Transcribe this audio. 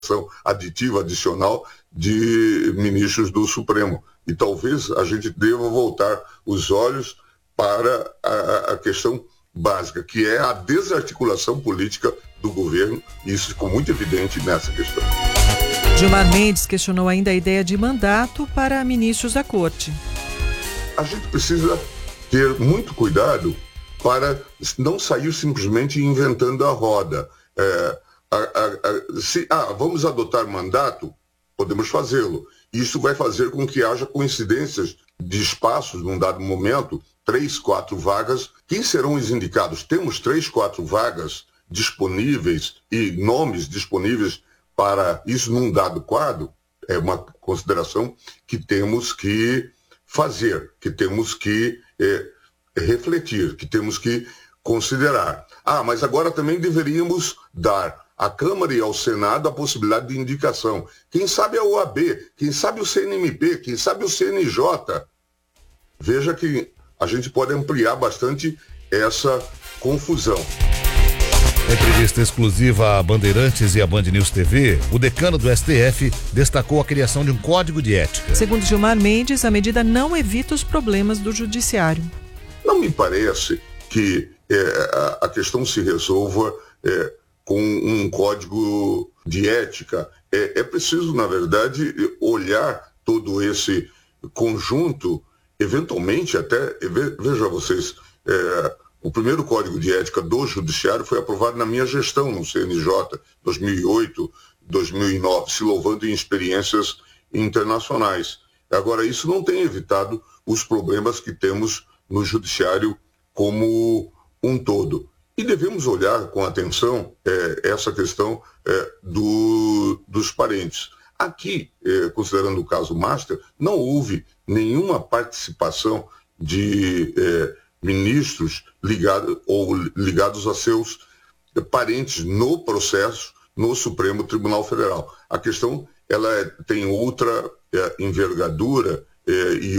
aditiva, adicional de ministros do Supremo. E talvez a gente deva voltar os olhos para a questão básica, que é a desarticulação política do governo, e isso ficou muito evidente nessa questão. Gilmar Mendes questionou ainda a ideia de mandato para ministros da Corte. A gente precisa ter muito cuidado para não sair simplesmente inventando a roda. Vamos adotar mandato, podemos fazê-lo. Isso vai fazer com que haja coincidências de espaços, num dado momento, 3, 4 vagas. Quem serão os indicados? Temos 3, 4 vagas disponíveis e nomes disponíveis para isso num dado quadro. É uma consideração que temos que fazer, que temos que refletir, que temos que considerar. Mas agora também deveríamos dar à Câmara e ao Senado a possibilidade de indicação. Quem sabe a OAB, quem sabe o CNMP, quem sabe o CNJ. Veja que a gente pode ampliar bastante essa confusão. Em entrevista exclusiva à Bandeirantes e à Band News TV, o decano do STF destacou a criação de um código de ética. Segundo Gilmar Mendes, a medida não evita os problemas do judiciário. Não me parece que a questão se resolva com um código de ética. É preciso, na verdade, olhar todo esse conjunto, eventualmente até, veja vocês, o primeiro código de ética do judiciário foi aprovado na minha gestão no CNJ, 2008, 2009, se louvando em experiências internacionais. Agora, isso não tem evitado os problemas que temos no judiciário como um todo. E devemos olhar com atenção essa questão dos parentes. Aqui, considerando o caso Master, não houve nenhuma participação de ministros ligados a seus parentes no processo no Supremo Tribunal Federal. A questão ela tem outra envergadura e